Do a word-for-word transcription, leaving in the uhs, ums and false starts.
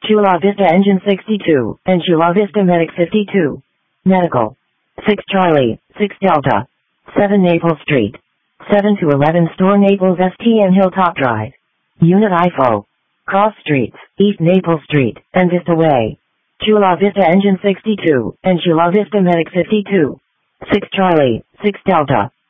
Chula Vista Engine sixty-two, and Chula Vista Medic fifty-two. Medical. six Charlie, six Delta. seven Naples Street. seven to eleven Store Naples S T and Hilltop Drive. Unit I F O. Cross Streets, East Naples Street, and Vista Way. Chula Vista Engine sixty-two, and Chula Vista Medic fifty-two. six Charlie, six Delta.